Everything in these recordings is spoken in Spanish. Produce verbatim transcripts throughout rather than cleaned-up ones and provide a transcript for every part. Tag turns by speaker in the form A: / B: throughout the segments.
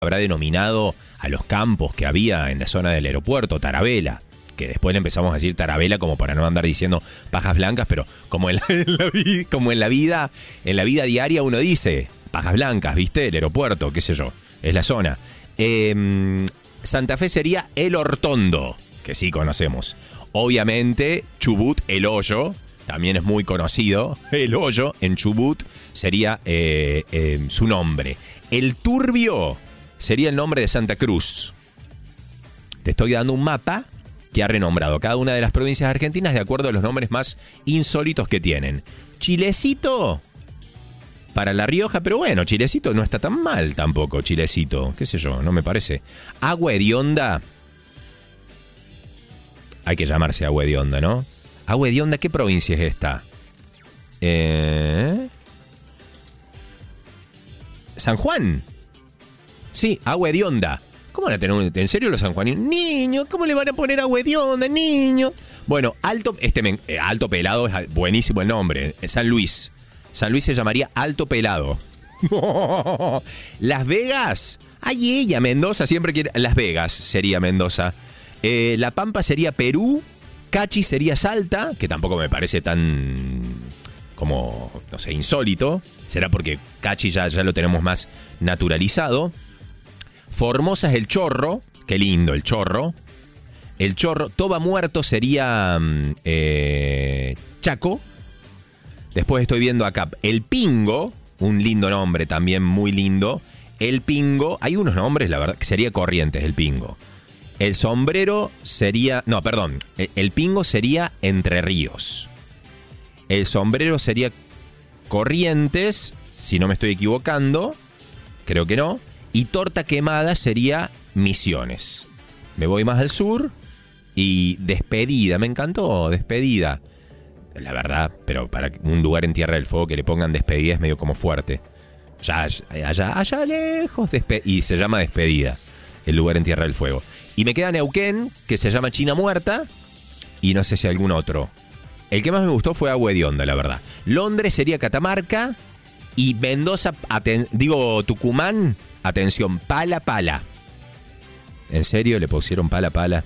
A: habrá denominado a los campos que había en la zona del aeropuerto Tarabela, que después le empezamos a decir Tarabela como para no andar diciendo pajas blancas, pero como en la, en la, vi- como en la vida, en la vida diaria uno dice pajas blancas, ¿viste? El aeropuerto, qué sé yo, es la zona. Eh, Santa Fe sería El Hortondo, que sí conocemos. Obviamente, Chubut, El Hoyo, también es muy conocido. El Hoyo en Chubut sería eh, eh, su nombre. El Turbio sería el nombre de Santa Cruz. Te estoy dando un mapa que ha renombrado cada una de las provincias argentinas de acuerdo a los nombres más insólitos que tienen. Chilecito para La Rioja, pero bueno, Chilecito no está tan mal tampoco, Chilecito, qué sé yo, no me parece. Agua Hedionda, hay que llamarse Agua Hedionda, ¿no? Agua Hedionda, ¿qué provincia es esta? Eh... San Juan. Sí, Agua Hedionda. ¿Cómo van a tener un, en serio los sanjuaninos? Niño, ¿cómo le van a poner Agua Hedionda, niño? Bueno, Alto, este me, eh, Alto Pelado es buenísimo el nombre. San Luis. San Luis se llamaría Alto Pelado. Las Vegas. Ay, ella, Mendoza siempre quiere. Las Vegas sería Mendoza. Eh, La Pampa sería Perú. Cachi sería Salta, que tampoco me parece tan como, no sé, insólito. Será porque Cachi ya, ya lo tenemos más naturalizado. Formosa es El Chorro. Qué lindo El Chorro. El Chorro. Toba Muerto sería eh, Chaco. Después estoy viendo acá El Pingo. Un lindo nombre también, muy lindo. El Pingo. Hay unos nombres, la verdad, que sería Corrientes, El Pingo. El Sombrero sería... No, perdón. El, el Pingo sería Entre Ríos. El Sombrero sería Corrientes, si no me estoy equivocando. Creo que no. Y Torta Quemada sería Misiones. Me voy más al sur. Y Despedida, me encantó, Despedida. La verdad, pero para un lugar en Tierra del Fuego que le pongan Despedida es medio como fuerte. Ya, allá, allá lejos, despe- y se llama Despedida, el lugar en Tierra del Fuego. Y me queda Neuquén, que se llama China Muerta, y no sé si algún otro. El que más me gustó fue Agua Hedionda, la verdad. Londres sería Catamarca, y Mendoza, aten- digo Tucumán, atención, Pala Pala. ¿En serio le pusieron Pala Pala?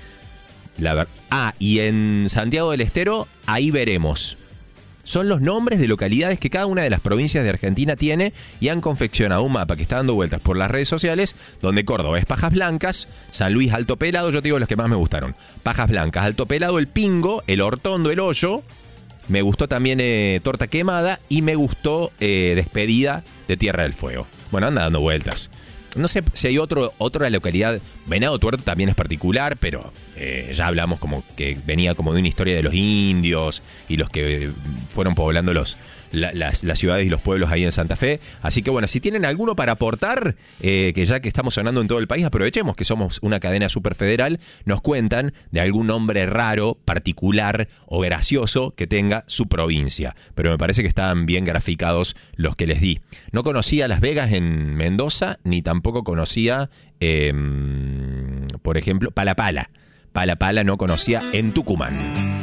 A: La ver- ah, y en Santiago del Estero, Ahí Veremos. Son los nombres de localidades que cada una de las provincias de Argentina tiene y han confeccionado un mapa que está dando vueltas por las redes sociales, donde Córdoba es Pajas Blancas, San Luis Alto Pelado, yo te digo los que más me gustaron. Pajas Blancas, Alto Pelado, El Pingo, El Hortondo, El Hoyo. Me gustó también eh, Torta Quemada y me gustó eh, Despedida de Tierra del Fuego. Bueno, anda dando vueltas. No sé si hay otro, otra localidad. Venado Tuerto también es particular, pero eh, ya hablamos como que venía como de una historia de los indios y los que fueron poblando los, la, las, las ciudades y los pueblos ahí en Santa Fe. Así que bueno, si tienen alguno para aportar, eh, que ya que estamos sonando en todo el país, aprovechemos que somos una cadena súper federal, nos cuentan de algún nombre raro, particular o gracioso que tenga su provincia. Pero me parece que estaban bien graficados los que les di. No conocía Las Vegas en Mendoza, ni tampoco conocía, eh, por ejemplo, Pala Pala. Pala Pala no conocía en Tucumán.